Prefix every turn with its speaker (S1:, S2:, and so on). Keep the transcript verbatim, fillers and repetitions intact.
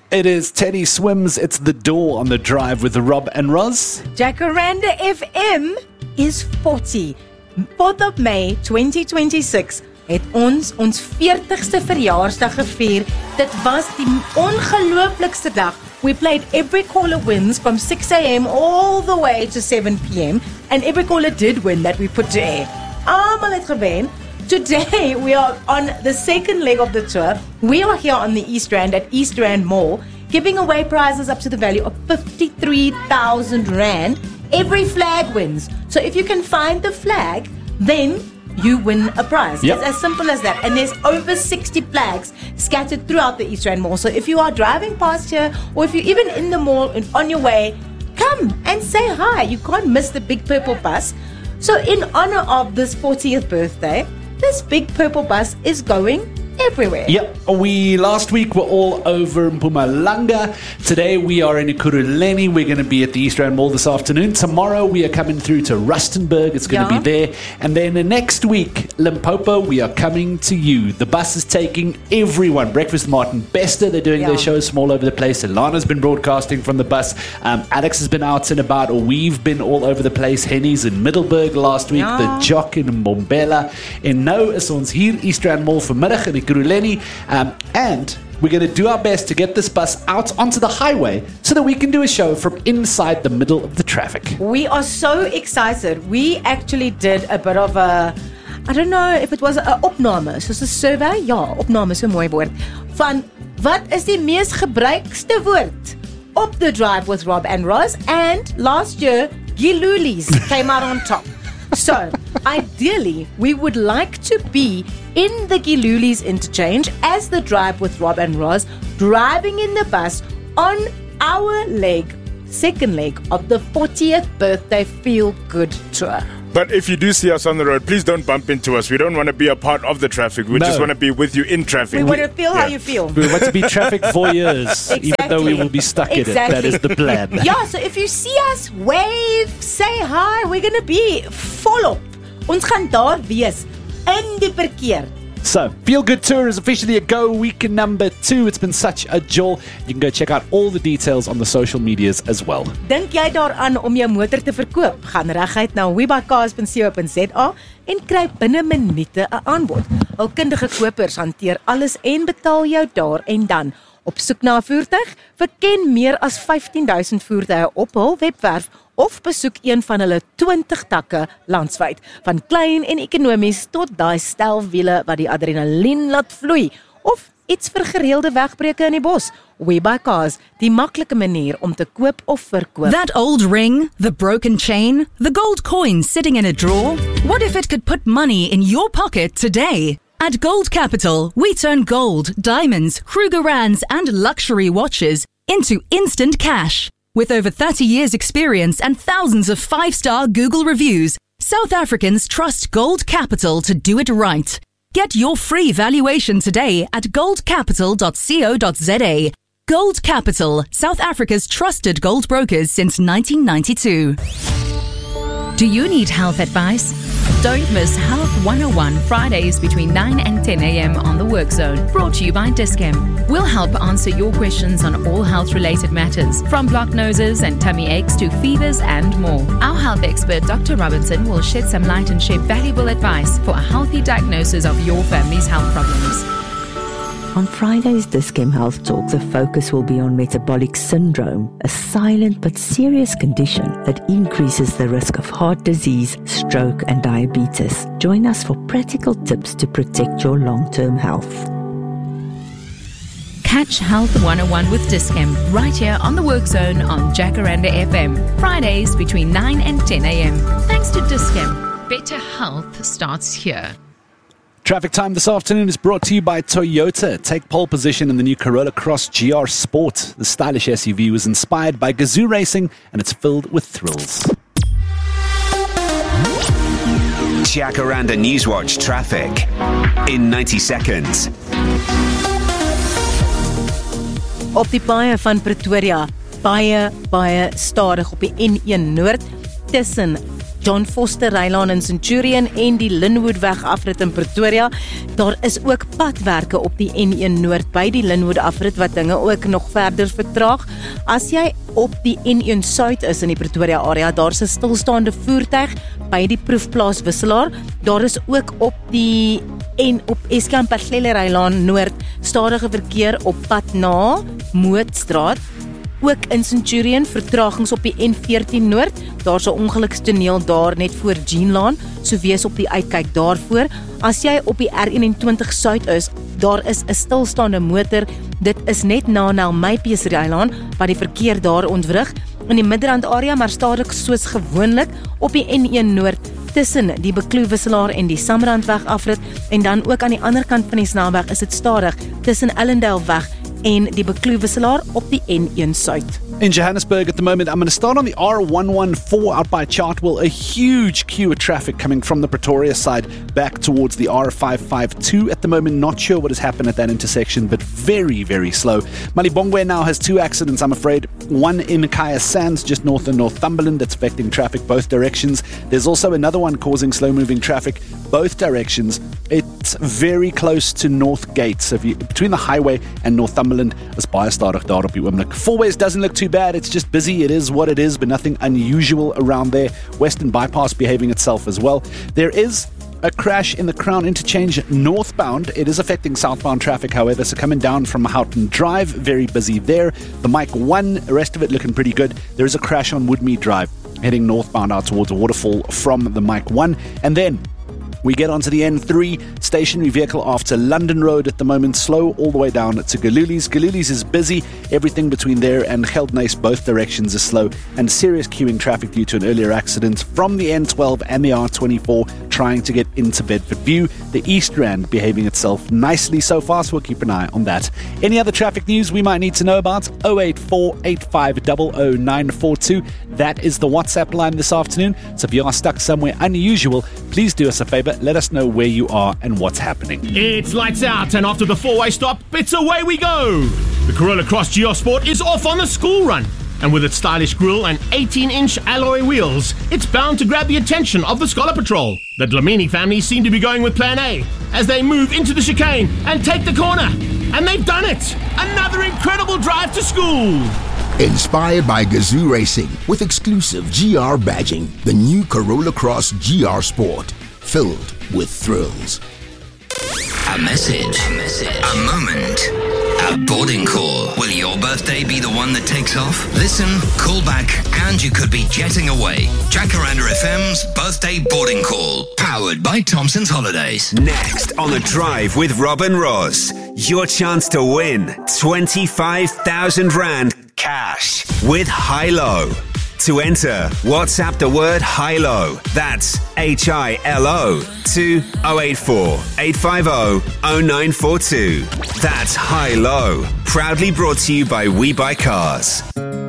S1: It is Teddy Swims. It's The Door on the Drive with Rob and Roz.
S2: Jacaranda F M is forty. fourth of May twenty twenty-six het ons ons veertigste verjaarsdag gevier. Dit was die ongelooflikste dag. We played Every Caller Wins from six a.m. all the way to seven p.m. and every caller did win that we put to air. Almal het gewen. Today we are on the second leg of the tour. We are here on the East Rand at East Rand Mall, giving away prizes up to the value of fifty-three thousand rand. Every flag wins. So if you can find the flag, then you win a prize.
S1: Yep.
S2: It's as simple as that. And there's over sixty flags scattered throughout the East Rand Mall. So if you are driving past here, or if you're even in the mall and on your way, come and say hi. You can't miss the big purple bus. So in honor of this fortieth birthday, this big purple bus is going everywhere.
S1: Yep, we last week were all over Mpumalanga. Today we are in Ekurhuleni. We're going to be at the East Rand Mall this afternoon. Tomorrow we are coming through to Rustenburg. It's going
S2: Yeah.
S1: to be there. And then the next week, Limpopo, we are coming to you. The bus is taking everyone. Breakfast with Martin Bester, they're doing
S2: Yeah.
S1: their shows from all over the place. Alana's been broadcasting from the bus. Um, Alex has been out and about. We've been all over the place. Henny's in Middelburg last week.
S2: Yeah.
S1: The Jock in Mbombela. En nou is ons hier East Rand Mall vanmiddag in Ekurhuleni. Um, and we're going to do our best to get this bus out onto the highway so that we can do a show from inside the middle of the traffic.
S2: We are so excited. We actually did a bit of a, I don't know if it was a opname, soos 'n survey. Ja, opname is 'n mooi woord. Van wat is die mees gebruikste woord op the Drive with Rob and Roz? And last year, Gilulis came out on top. So, ideally, we would like to be in the Gilulis interchange as the Drive with Rob and Roz, driving in the bus on our leg, second leg of the fortieth birthday Feel Good Tour.
S3: But if you do see us on the road, please don't bump into us. We don't want to be a part of the traffic. We
S1: No.
S3: just want to be with you in traffic.
S2: We want to feel how
S3: Yeah.
S2: you feel.
S1: We want to be traffic voyeurs, even though we will be stuck in it. That
S2: Exactly.
S1: is the plan.
S2: Yeah, so if you see us, wave, say hi. We're going to be volop. Ons gaan daar wees in die verkeer.
S1: So, Feel Good Tour is officially a go. Week number two. It's been such a jol. You can go check out all the details on the social medias as well.
S2: Dink jy daaraan om jou motor te verkoop? Gaan reguit na webcars dot co dot za en kry binne minute 'n aanbod. Hul kundige kopers hanteer alles en betaal jou daar en dan. Op soek na 'n voertuig? Verken meer as vyftien duisend voertuie op hul webwerf of besoek een van hulle twintig takke landwyd. Van klein en ekonomies tot daai stelwiele wat die adrenalien laat vloei. Of iets vir gereelde wegbreuke in die bos. WeBuyCars, die maklike manier om te koop of verkoop.
S4: That old ring, the broken chain, the gold coin sitting in a drawer. What if it could put money in your pocket today? At Gold Capital, we turn gold, diamonds, Krugerrands, and luxury watches into instant cash. With over thirty years experience and thousands of five-star Google reviews, South Africans trust Gold Capital to do it right. Get your free valuation today at gold capital dot co dot za. Gold Capital, South Africa's trusted gold brokers since nineteen ninety-two. Do you need health advice? Don't miss Health one oh one Fridays between nine and ten a.m. on the Work Zone, brought to you by Dis-Chem. We'll help answer your questions on all health-related matters, from blocked noses and tummy aches to fevers and more. Our health expert, Doctor Robinson, will shed some light and share valuable advice for a healthy diagnosis of your family's health problems.
S5: On Friday's Dis-Chem Health Talk, the focus will be on metabolic syndrome, a silent but serious condition that increases the risk of heart disease, stroke, and diabetes. Join us for practical tips to protect your long-term health.
S4: Catch Health one oh one with Dis-Chem right here on the Work Zone on Jacaranda F M, Fridays between nine and ten a.m. Thanks to Dis-Chem. Better health starts here.
S1: Traffic Time this afternoon is brought to you by Toyota. Take pole position in the new Corolla Cross G R Sport. The stylish S U V was inspired by Gazoo racing and it's filled with thrills.
S6: Jacaranda Newswatch traffic in ninety seconds.
S2: Op die paaie van Pretoria, baie, baie stadig op die N een Noord tussen John Foster Rylaan in Centurion en die Linwoodweg afrit in Pretoria. Daar is ook padwerke op die N een Noord by die Linwood afrit wat dinge ook nog verder vertraag. As jy op die N een Suid is in die Pretoria area, daar is 'n stilstaande voertuig by die proefplaas Wisselaar. Daar is ook op die en op Eskom Perlele Rylaan Noord stadige verkeer op pad na Mootstraat. Ook in Centurion vertragings op die N veertien Noord. Daar's 'n ongelukstoneel daar net voor Jeanlaan, so wees op die uitkyk daarvoor. As jy op die R eenentwintig Suid is, daar is 'n stilstaande motor. Dit is net na Nelmypies Rylaan wat die verkeer daar ontwrig. In die Midrand area, maar stadig soos gewoonlik op die N een Noord tussen die Bekloo Wisselaar en die Samrandweg afrit, en dan ook aan die ander kant van die snelweg is dit stadig tussen Ellendale weg en die Bekloo Wisselaar op die N een Suid.
S1: In Johannesburg at the moment, I'm going to start on the R one one four out by Chartwell. A huge queue of traffic coming from the Pretoria side back towards the R five five two. At the moment, not sure what has happened at that intersection, but very, very slow. Malibongwe now has two accidents, I'm afraid. One in Kaya Sands, just north of Northumberland, that's affecting traffic both directions. There's also another one causing slow-moving traffic both directions. It's very close to North Gate, so if you, between the highway and Northumberland, is baie stadig daar op die oomblik. Fourways doesn't look too bad, it's just busy, it is what it is, but nothing unusual around there. Western Bypass behaving itself as well. There is a crash in the Crown Interchange northbound. It is affecting southbound traffic, however, so coming down from Houghton Drive, very busy there. The Mike one, the rest of it looking pretty good. There is a crash on Woodmead Drive, heading northbound out towards Waterfall from the Mike one. And then we get onto the N three, stationary vehicle after London Road at the moment, slow all the way down to Galuli's. Galuli's is busy, everything between there and Geldnys, both directions is slow, and serious queuing traffic due to an earlier accident from the N twelve and the R twenty-four trying to get into Bedford View. The East Rand behaving itself nicely so far, so we'll keep an eye on that. Any other traffic news we might need to know about? oh eight four, eight five zero zero nine four two. That is the WhatsApp line this afternoon, so if you are stuck somewhere unusual, please do us a favour. Let us know where you are and what's happening.
S7: It's lights out, and after the four-way stop, it's away we go. The Corolla Cross Geosport is off on the school run. And with its stylish grille and eighteen-inch alloy wheels, it's bound to grab the attention of the Scholar Patrol. The Dlamini family seem to be going with Plan A as they move into the chicane and take the corner. And they've done it! Another incredible drive to school!
S8: Inspired by Gazoo Racing with exclusive G R badging, the new Corolla Cross G R Sport, filled with thrills.
S9: A message, a message, a moment, a boarding call. Will your birthday be the one that takes off? Listen, call back, and you could be jetting away. Jacaranda F M's birthday boarding call, powered by Thompson's Holidays.
S6: Next on The Drive with Rob and Roz, your chance to win twenty-five thousand rand cash with Hilo. To enter, WhatsApp the word Hilo. That's H I L O to oh eight four, eight five zero, oh nine four two. That's Hilo. Proudly brought to you by We Buy Cars.